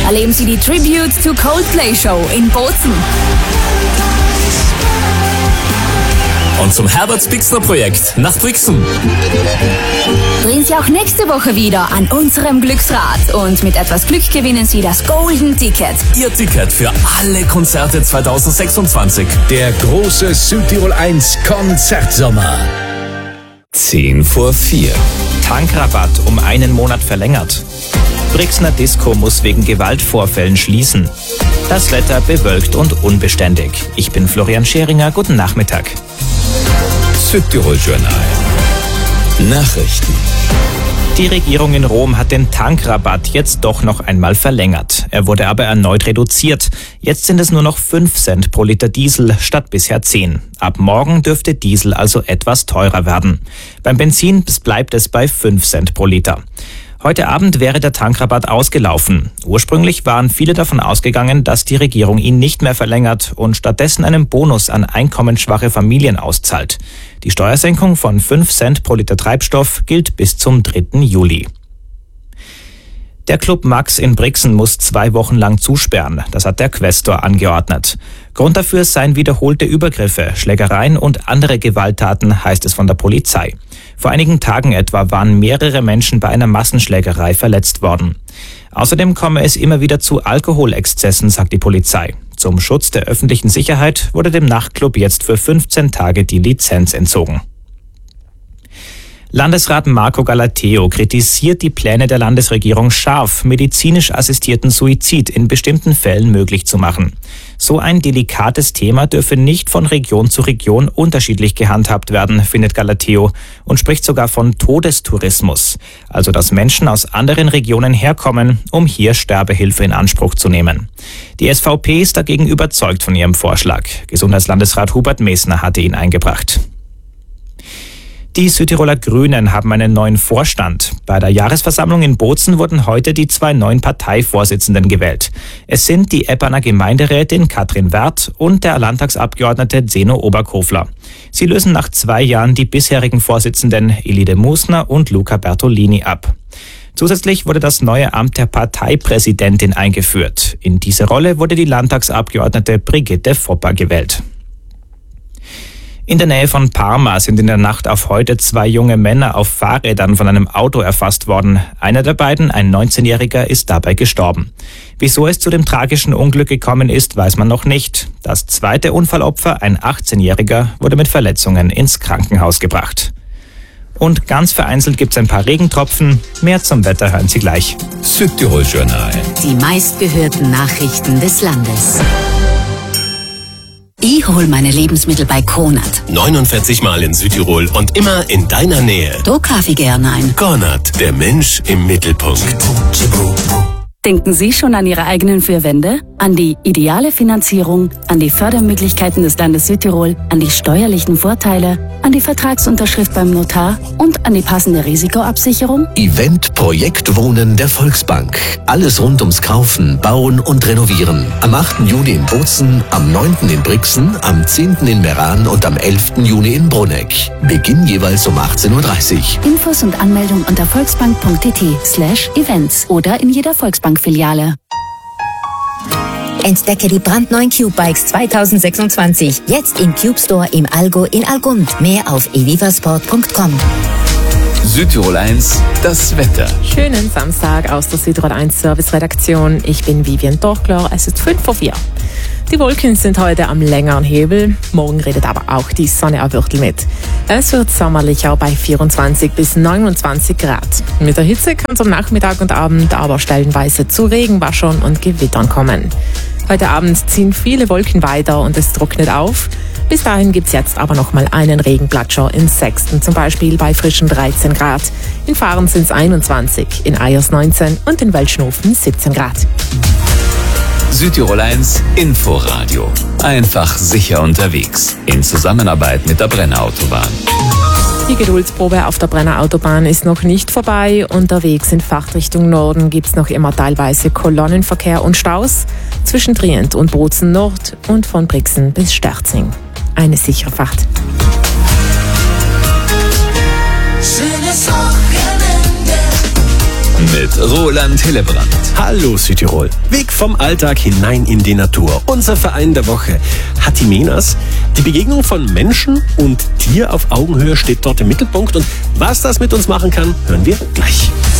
erleben Sie die Tribute to Coldplay Show in Bozen. Und zum Herbert-Pixner-Projekt nach Brixen. Drehen Sie auch nächste Woche wieder an unserem Glücksrad und mit etwas Glück gewinnen Sie das Golden Ticket. Ihr Ticket für alle Konzerte 2026. Der große Südtirol 1 Konzertsommer. 4:10. Tankrabatt um einen Monat verlängert. Brixner Disco muss wegen Gewaltvorfällen schließen. Das Wetter bewölkt und unbeständig. Ich bin Florian Scheringer. Guten Nachmittag. Südtirol Journal. Nachrichten. Die Regierung in Rom hat den Tankrabatt jetzt doch noch einmal verlängert. Er wurde aber erneut reduziert. Jetzt sind es nur noch 5 Cent pro Liter Diesel statt bisher 10. Ab morgen dürfte Diesel also etwas teurer werden. Beim Benzin bleibt es bei 5 Cent pro Liter. Heute Abend wäre der Tankrabatt ausgelaufen. Ursprünglich waren viele davon ausgegangen, dass die Regierung ihn nicht mehr verlängert und stattdessen einen Bonus an einkommensschwache Familien auszahlt. Die Steuersenkung von 5 Cent pro Liter Treibstoff gilt bis zum 3. Juli. Der Club Max in Brixen muss 2 Wochen lang zusperren. Das hat der Quästor angeordnet. Grund dafür seien wiederholte Übergriffe, Schlägereien und andere Gewalttaten, heißt es von der Polizei. Vor einigen Tagen etwa waren mehrere Menschen bei einer Massenschlägerei verletzt worden. Außerdem komme es immer wieder zu Alkoholexzessen, sagt die Polizei. Zum Schutz der öffentlichen Sicherheit wurde dem Nachtclub jetzt für 15 Tage die Lizenz entzogen. Landesrat Marco Galateo kritisiert die Pläne der Landesregierung scharf, medizinisch assistierten Suizid in bestimmten Fällen möglich zu machen. So ein delikates Thema dürfe nicht von Region zu Region unterschiedlich gehandhabt werden, findet Galateo und spricht sogar von Todestourismus, also dass Menschen aus anderen Regionen herkommen, um hier Sterbehilfe in Anspruch zu nehmen. Die SVP ist dagegen überzeugt von ihrem Vorschlag. Gesundheitslandesrat Hubert Mesner hatte ihn eingebracht. Die Südtiroler Grünen haben einen neuen Vorstand. Bei der Jahresversammlung in Bozen wurden heute die 2 neuen Parteivorsitzenden gewählt. Es sind die Epperner Gemeinderätin Katrin Werth und der Landtagsabgeordnete Zeno Oberkofler. Sie lösen nach 2 Jahren die bisherigen Vorsitzenden Elide Musner und Luca Bertolini ab. Zusätzlich wurde das neue Amt der Parteipräsidentin eingeführt. In diese Rolle wurde die Landtagsabgeordnete Brigitte Fopper gewählt. In der Nähe von Parma sind in der Nacht auf heute 2 junge Männer auf Fahrrädern von einem Auto erfasst worden. Einer der beiden, ein 19-Jähriger, ist dabei gestorben. Wieso es zu dem tragischen Unglück gekommen ist, weiß man noch nicht. Das zweite Unfallopfer, ein 18-Jähriger, wurde mit Verletzungen ins Krankenhaus gebracht. Und ganz vereinzelt gibt es ein paar Regentropfen. Mehr zum Wetter hören Sie gleich. Südtirol Journal. Die meistgehörten Nachrichten des Landes. Ich hol meine Lebensmittel bei Konrad. 49 Mal in Südtirol und immer in deiner Nähe. Da kaufe ich gerne ein. Konrad, der Mensch im Mittelpunkt. Denken Sie schon an Ihre eigenen 4 Wände? An die ideale Finanzierung, an die Fördermöglichkeiten des Landes Südtirol, an die steuerlichen Vorteile, an die Vertragsunterschrift beim Notar und an die passende Risikoabsicherung? Event Projekt Wohnen der Volksbank. Alles rund ums Kaufen, Bauen und Renovieren. Am 8. Juni in Bozen, am 9. in Brixen, am 10. in Meran und am 11. Juni in Bruneck. Beginn jeweils um 18:30 Uhr. Infos und Anmeldung unter volksbank.tt/events oder in jeder Volksbank-Filiale. Entdecke die brandneuen Cube Bikes 2026. Jetzt im Cube Store im Allgäu in Algund. Mehr auf evivasport.com. Südtirol 1, das Wetter. Schönen Samstag aus der Südtirol 1 Service-Redaktion. Ich bin Vivian Dorkler, es ist 5:04. Die Wolken sind heute am längeren Hebel. Morgen redet aber auch die Sonne ein Viertel mit. Es wird sommerlicher bei 24 bis 29 Grad. Mit der Hitze kann es am Nachmittag und Abend aber stellenweise zu Regenwaschern und Gewittern kommen. Heute Abend ziehen viele Wolken weiter und es trocknet auf. Bis dahin gibt es jetzt aber noch mal einen Regenplatscher in Sexten, zum Beispiel bei frischen 13 Grad. In Fahren sind es 21, in Eyers 19 und in Weltschnofen 17 Grad. Südtirol 1 Inforadio. Einfach sicher unterwegs. In Zusammenarbeit mit der Brenner Autobahn. Die Geduldsprobe auf der Brenner Autobahn ist noch nicht vorbei. Unterwegs in Fahrtrichtung Norden gibt es noch immer teilweise Kolonnenverkehr und Staus zwischen Trient und Bozen Nord und von Brixen bis Sterzing. Eine sichere Fahrt. mit Roland Hillebrand. Hallo Südtirol. Weg vom Alltag hinein in die Natur. Unser Verein der Woche. Hatimenas. Die Begegnung von Menschen und Tier auf Augenhöhe steht dort im Mittelpunkt. Und was das mit uns machen kann, hören wir gleich.